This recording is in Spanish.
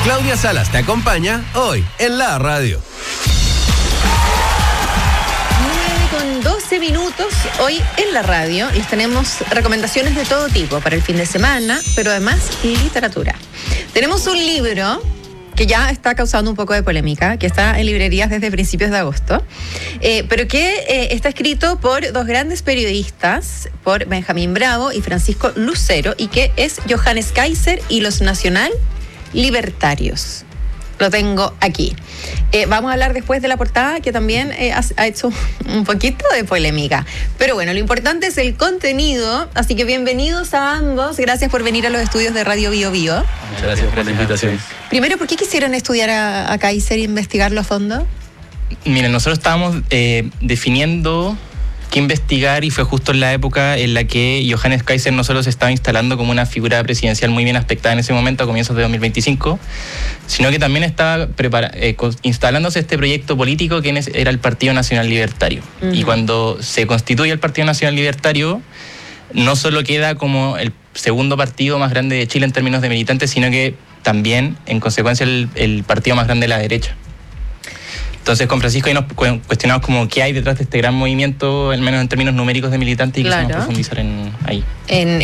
Claudia Salas te acompaña hoy en la radio. 9:12 minutos. Hoy en la radio les tenemos recomendaciones de todo tipo para el fin de semana, pero además literatura. Tenemos un libro que ya está causando un poco de polémica, que está en librerías desde principios de agosto, pero que está escrito por dos grandes periodistas, por Benjamín Bravo y Francisco Lucero, y que es Johannes Kaiser y los Nacional Libertarios. Lo tengo aquí. Vamos a hablar después de la portada, que también ha hecho un poquito de polémica. Pero bueno, lo importante es el contenido, así que bienvenidos a ambos. Gracias por venir a los estudios de Radio Bio Bio. Muchas gracias por la invitación. Primero, ¿por qué quisieron estudiar a Kaiser e investigarlo a fondo? Miren, nosotros estábamos definiendo qué investigar, y fue justo en la época en la que Johannes Kaiser no solo se estaba instalando como una figura presidencial muy bien aspectada en ese momento, a comienzos de 2025, sino que también estaba instalándose este proyecto político que era el Partido Nacional Libertario. Uh-huh. Y cuando se constituye el Partido Nacional Libertario, no solo queda como el segundo partido más grande de Chile en términos de militantes, sino que también, en consecuencia, el partido más grande de la derecha. Entonces, con Francisco ahí nos cuestionamos como qué hay detrás de este gran movimiento, al menos en términos numéricos de militantes, y quisimos profundizar ahí.